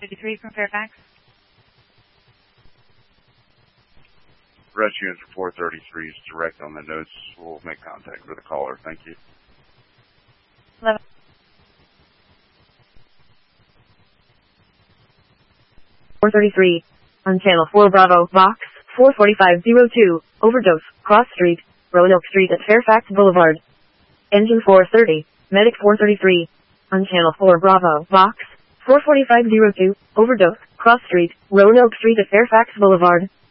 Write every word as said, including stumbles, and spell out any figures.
fifty-three from Fairfax. Rescue unit for four thirty-three is direct on the notes. We'll make contact with the caller. Thank you. eleven. four thirty-three. On Channel four Bravo, Box four forty-five oh two, overdose, Cross Street, Roanoke Street at Fairfax Boulevard. Engine four thirty, Medic four thirty-three. On Channel four Bravo, Box four forty-five oh two, overdose, Cross Street, Roanoke Street at Fairfax Boulevard.